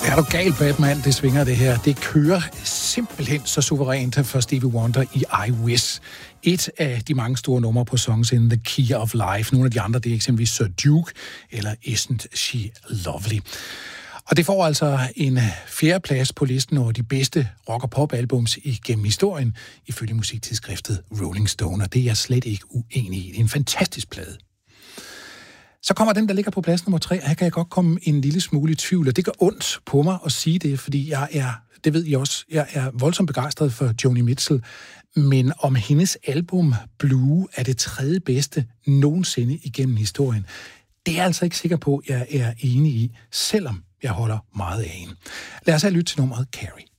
Er du gal, Batman? Det svinger det her. Det kører simpelthen så suverænt for Stevie Wonder i I Wish. Et af de mange store numre på songs in The Key of Life. Nogle af de andre, det er eksempelvis Sir Duke eller Isn't She Lovely. Og det får altså en fjerdeplads på listen over de bedste rock- og pop-albums igennem historien, ifølge musiktidsskriftet Rolling Stone, og det er jeg slet ikke uenig i. Det er en fantastisk plade. Så kommer den, der ligger på plads nummer 3, og her kan jeg godt komme en lille smule i tvivl, og det gør ondt på mig at sige det, fordi det ved I også, jeg er voldsomt begejstret for Joni Mitchell, men om hendes album Blue er det tredje bedste nogensinde igennem historien, det er jeg altså ikke sikker på, jeg er enig i, selvom jeg holder meget af hende. Lad os have lytte til nummeret Carrie.